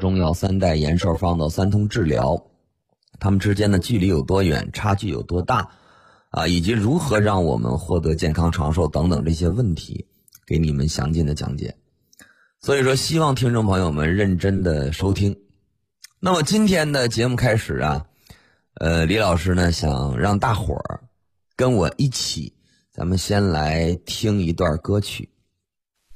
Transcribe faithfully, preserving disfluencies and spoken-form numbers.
中药三代、延寿方子、三通治疗，它们之间的距离有多远，差距有多大啊，以及如何让我们获得健康长寿等等这些问题，给你们详尽的讲解。所以说希望听众朋友们认真的收听。那么今天的节目开始啊，呃，李老师呢想让大伙儿跟我一起，咱们先来听一段歌曲。